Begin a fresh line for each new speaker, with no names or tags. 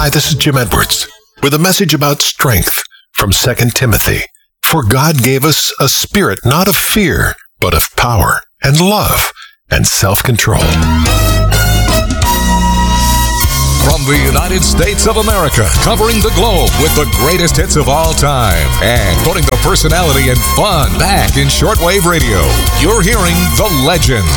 Hi, this is Jim Edwards with a message about strength from 2 Timothy. For God gave us a spirit not of fear, but of power and love and self-control.
From the United States of America, covering the globe with the greatest hits of all time and putting the personality and fun back in shortwave radio, you're hearing The Legends.